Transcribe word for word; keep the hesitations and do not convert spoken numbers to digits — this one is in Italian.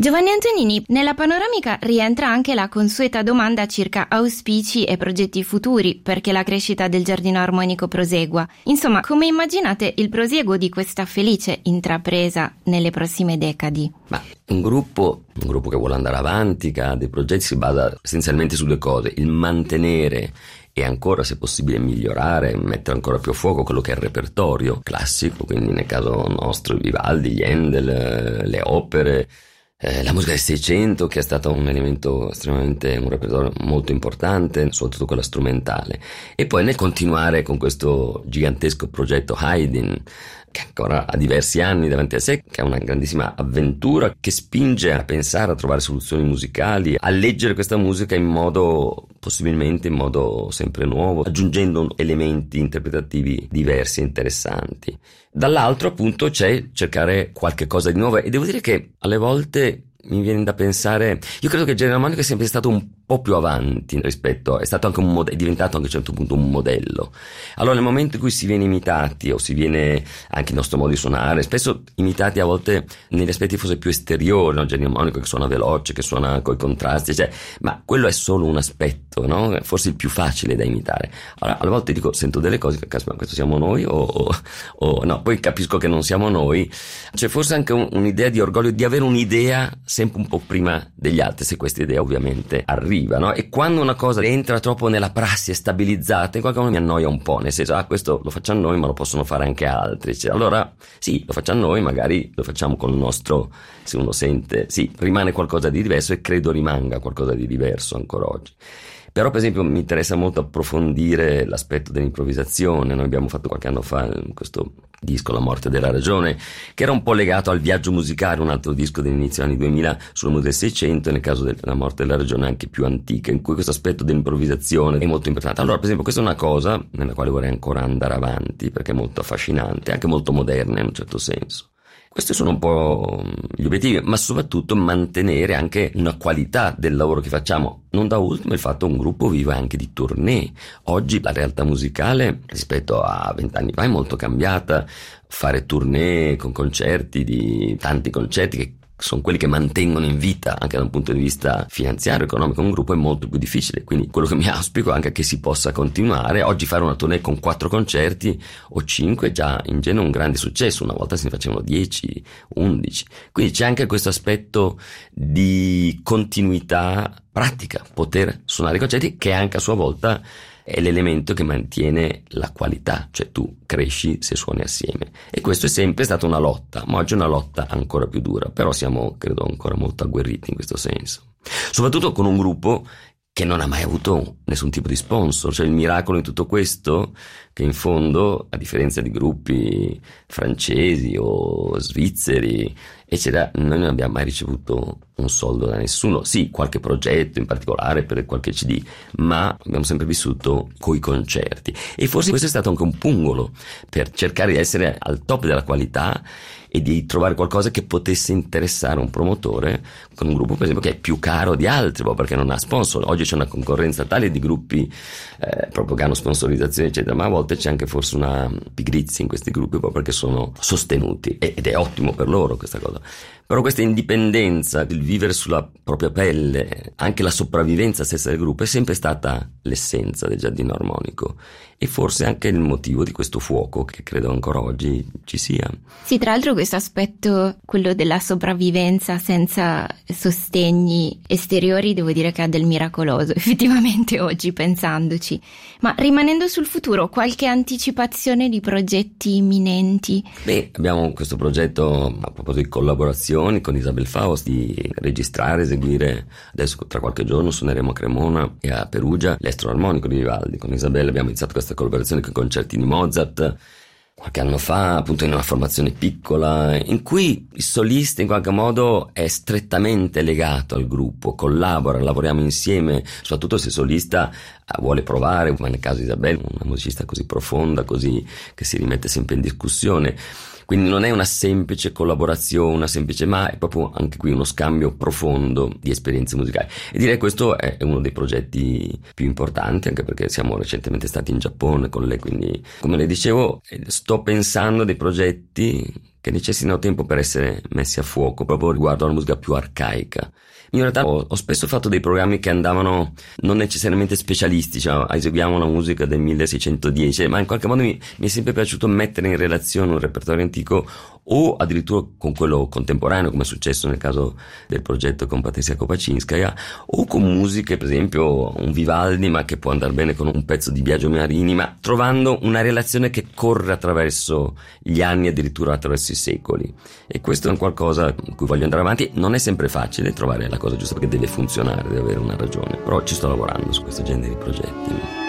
Giovanni Antonini, nella panoramica rientra anche la consueta domanda circa auspici e progetti futuri perché la crescita del Giardino Armonico prosegua. Insomma, come immaginate il prosieguo di questa felice intrapresa nelle prossime decadi? Ma un gruppo, un gruppo che vuole andare avanti, che ha dei progetti, si basa essenzialmente su due cose: il mantenere e ancora, se possibile, migliorare, mettere ancora più a fuoco quello che è il repertorio classico, quindi nel caso nostro Vivaldi, gli Handel, le opere, Eh, la musica del Seicento, che è stato un elemento estremamente, un repertorio molto importante, soprattutto quella strumentale, e poi nel continuare con questo gigantesco progetto Haydn, che ancora ha diversi anni davanti a sé, che è una grandissima avventura che spinge a pensare, a trovare soluzioni musicali, a leggere questa musica in modo, possibilmente in modo sempre nuovo, aggiungendo elementi interpretativi diversi e interessanti. Dall'altro, appunto, c'è cercare qualche cosa di nuovo, e devo dire che alle volte mi viene da pensare, io credo che il genere armonico è sempre stato un po' più avanti rispetto, è stato anche un modello, è diventato anche a un certo punto un modello. Allora, nel momento in cui si viene imitati, o si viene anche il nostro modo di suonare, spesso imitati a volte negli aspetti forse più esteriori, no? Il genere armonico che suona veloce, che suona coi contrasti, cioè, ma quello è solo un aspetto, no? Forse il più facile da imitare. Allora, alle volte dico, sento delle cose, caspita, ma questo siamo noi o, o, o no? Poi capisco che non siamo noi. C'è forse anche un, un'idea di orgoglio, di avere un'idea sempre un po' prima degli altri, se questa idea ovviamente arriva, no? E quando una cosa entra troppo nella prassi, è stabilizzata, in qualche modo mi annoia un po', nel senso, ah, questo lo facciamo noi, ma lo possono fare anche altri, cioè, allora sì, lo facciamo noi, magari lo facciamo con il nostro, se uno sente, sì, rimane qualcosa di diverso, e credo rimanga qualcosa di diverso ancora oggi. Però, per esempio, mi interessa molto approfondire l'aspetto dell'improvvisazione. Noi abbiamo fatto qualche anno fa questo disco, La morte della ragione, che era un po' legato al viaggio musicale, un altro disco dell'inizio degli anni duemila sulla musica del Seicento, e nel caso della morte della ragione anche più antica, in cui questo aspetto dell'improvvisazione è molto importante. Allora, per esempio, questa è una cosa nella quale vorrei ancora andare avanti, perché è molto affascinante, anche molto moderna in un certo senso. Questi sono un po' gli obiettivi, ma soprattutto mantenere anche una qualità del lavoro che facciamo. Non da ultimo il fatto che un gruppo vive anche di tournée. Oggi la realtà musicale rispetto a vent'anni fa è molto cambiata. Fare tournée con concerti, di tanti concerti che sono quelli che mantengono in vita anche da un punto di vista finanziario, economico, un gruppo è molto più difficile. Quindi quello che mi auspico è anche che si possa continuare. Oggi fare una tournée con quattro concerti o cinque è già in genere un grande successo, una volta se ne facevano dieci, undici. Quindi c'è anche questo aspetto di continuità pratica, poter suonare i concerti, che anche a sua volta è l'elemento che mantiene la qualità, cioè tu cresci se suoni assieme, e questo è sempre stata una lotta, ma oggi è una lotta ancora più dura, però siamo, credo, ancora molto agguerriti in questo senso, soprattutto con un gruppo che non ha mai avuto nessun tipo di sponsor. Cioè il miracolo in tutto questo, che in fondo, a differenza di gruppi francesi o svizzeri eccetera, noi non abbiamo mai ricevuto un soldo da nessuno. Sì, qualche progetto in particolare per qualche C D, ma abbiamo sempre vissuto coi concerti, e forse questo è stato anche un pungolo per cercare di essere al top della qualità e di trovare qualcosa che potesse interessare un promotore, con un gruppo per esempio che è più caro di altri, proprio perché non ha sponsor. Oggi c'è una concorrenza tale di gruppi eh, proprio che hanno sponsorizzazione eccetera, ma a volte c'è anche forse una pigrizia in questi gruppi proprio perché sono sostenuti, ed è ottimo per loro questa cosa. Però questa indipendenza, il vivere sulla propria pelle, anche la sopravvivenza stessa del gruppo, è sempre stata l'essenza del Giardino Armonico, e forse anche il motivo di questo fuoco che credo ancora oggi ci sia. Sì, tra l'altro questo aspetto, quello della sopravvivenza senza sostegni esteriori, devo dire che ha del miracoloso effettivamente oggi, pensandoci. Ma rimanendo sul futuro, qualche anticipazione di progetti imminenti? Beh, abbiamo questo progetto a proposito di collaborazioni con Isabel Faust, di registrare, eseguire, adesso tra qualche giorno suoneremo a Cremona e a Perugia l'Estro Armonico di Vivaldi. Con Isabel abbiamo iniziato questa collaborazione con i concerti di Mozart qualche anno fa, appunto in una formazione piccola, in cui il solista in qualche modo è strettamente legato al gruppo, collabora, lavoriamo insieme, soprattutto se il solista vuole provare, come nel caso di Isabel, una musicista così profonda, così che si rimette sempre in discussione. Quindi non è una semplice collaborazione, una semplice, ma è proprio anche qui uno scambio profondo di esperienze musicali. E direi che questo è uno dei progetti più importanti, anche perché siamo recentemente stati in Giappone con lei, quindi come le dicevo sto pensando a dei progetti che necessitano tempo per essere messi a fuoco, proprio riguardo alla musica più arcaica. In realtà ho, ho spesso fatto dei programmi che andavano non necessariamente specialisti, cioè eseguiamo una musica del milleseicentodieci, ma in qualche modo mi, mi è sempre piaciuto mettere in relazione un repertorio antico o addirittura con quello contemporaneo, come è successo nel caso del progetto con Patrycja Kopaczynskaja, o con musiche, per esempio un Vivaldi, ma che può andare bene con un pezzo di Biagio Marini, ma trovando una relazione che corre attraverso gli anni, addirittura attraverso i secoli. E questo è un qualcosa in cui voglio andare avanti. Non è sempre facile trovare la cosa giusta, perché deve funzionare, deve avere una ragione, però ci sto lavorando su questo genere di progetti.